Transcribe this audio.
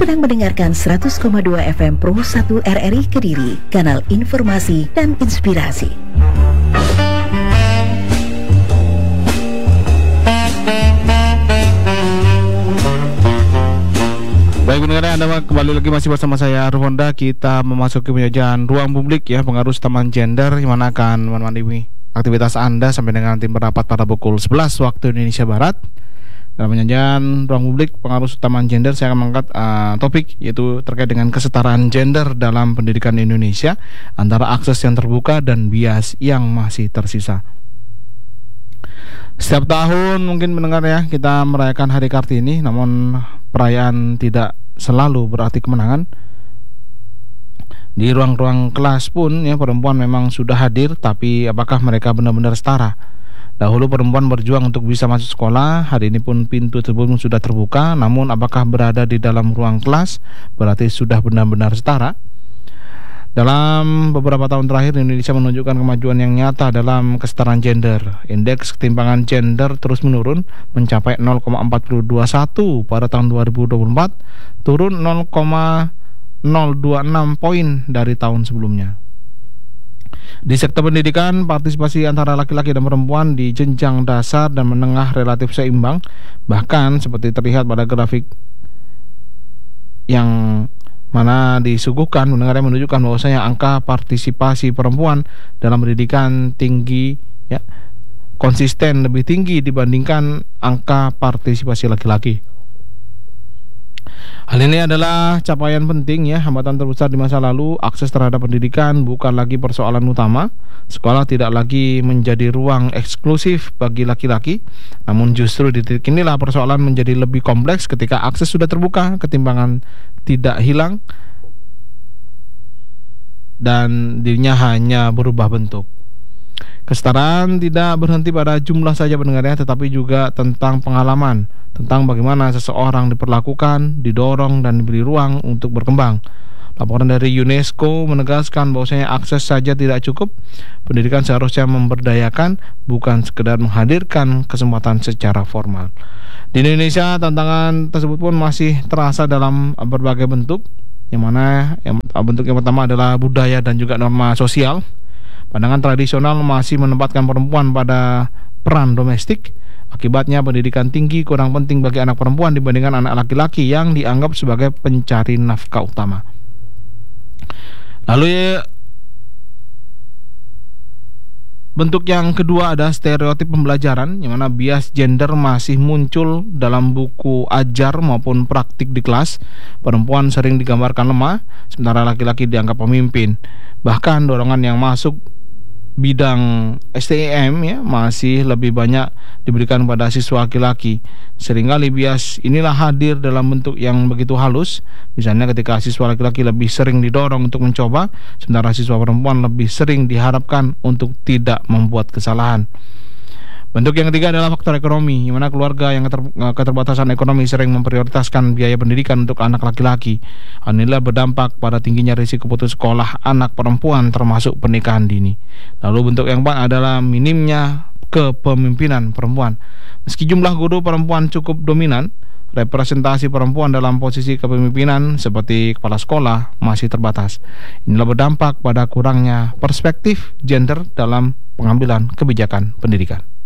sedang mendengarkan 100,2 FM Pro 1 RRI Kediri, kanal informasi dan inspirasi. Baik pendengar, Anda kembali lagi masih bersama saya Arif Honda. Kita memasuki penjajahan ruang publik ya, pengaruh taman gender, yang mana akan menemani aktivitas Anda sampai dengan tim rapat pada pukul 11 waktu Indonesia Barat. Dalam penjajahan ruang publik pengaruh utama gender, saya akan mengangkat topik yaitu terkait dengan kesetaraan gender dalam pendidikan di Indonesia, antara akses yang terbuka dan bias yang masih tersisa. Setiap tahun mungkin mendengar ya, kita merayakan Hari Kartini, namun perayaan tidak selalu berarti kemenangan. Di ruang-ruang kelas pun ya, perempuan memang sudah hadir, tapi apakah mereka benar-benar setara? Dahulu perempuan berjuang untuk bisa masuk sekolah, hari ini pun pintu tersebut sudah terbuka, namun apakah berada di dalam ruang kelas berarti sudah benar-benar setara? Dalam beberapa tahun terakhir, Indonesia menunjukkan kemajuan yang nyata dalam kesetaraan gender. Indeks ketimpangan gender terus menurun, mencapai 0,421 pada tahun 2024, turun 0,026 poin dari tahun sebelumnya. Di sektor pendidikan, partisipasi antara laki-laki dan perempuan di jenjang dasar dan menengah relatif seimbang. Bahkan seperti terlihat pada grafik yang mana disuguhkan, mendengarnya menunjukkan bahwasanya angka partisipasi perempuan dalam pendidikan tinggi ya, konsisten lebih tinggi dibandingkan angka partisipasi laki-laki. Hal ini adalah capaian penting ya. Hambatan terbesar di masa lalu, akses terhadap pendidikan bukan lagi persoalan utama. Sekolah tidak lagi menjadi ruang eksklusif bagi laki-laki, namun justru di titik inilah persoalan menjadi lebih kompleks. Ketika akses sudah terbuka, ketimpangan tidak hilang dan dirinya hanya berubah bentuk. Kesetaraan tidak berhenti pada jumlah saja pendengarnya, tetapi juga tentang pengalaman, tentang bagaimana seseorang diperlakukan, didorong, dan diberi ruang untuk berkembang. Laporan dari UNESCO menegaskan bahwasanya akses saja tidak cukup. Pendidikan seharusnya memberdayakan, bukan sekedar menghadirkan kesempatan secara formal. Di Indonesia, tantangan tersebut pun masih terasa dalam berbagai bentuk, yang mana bentuk yang pertama adalah budaya dan juga norma sosial. Pandangan tradisional masih menempatkan perempuan pada peran domestik. Akibatnya pendidikan tinggi kurang penting bagi anak perempuan dibandingkan anak laki-laki yang dianggap sebagai pencari nafkah utama. Lalu bentuk yang kedua ada stereotip pembelajaran, yang mana bias gender masih muncul dalam buku ajar maupun praktik di kelas. Perempuan sering digambarkan lemah, sementara laki-laki dianggap pemimpin. Bahkan dorongan yang masuk bidang STEM ya masih lebih banyak diberikan pada siswa laki-laki. Seringkali bias inilah hadir dalam bentuk yang begitu halus. Misalnya ketika siswa laki-laki lebih sering didorong untuk mencoba, sementara siswa perempuan lebih sering diharapkan untuk tidak membuat kesalahan. Bentuk yang ketiga adalah faktor ekonomi, di mana keluarga yang keterbatasan ekonomi sering memprioritaskan biaya pendidikan untuk anak laki-laki. Inilah berdampak pada tingginya risiko putus sekolah anak perempuan termasuk pernikahan dini. Lalu bentuk yang keempat adalah minimnya kepemimpinan perempuan. Meski jumlah guru perempuan cukup dominan, representasi perempuan dalam posisi kepemimpinan seperti kepala sekolah masih terbatas. Inilah berdampak pada kurangnya perspektif gender dalam pengambilan kebijakan pendidikan.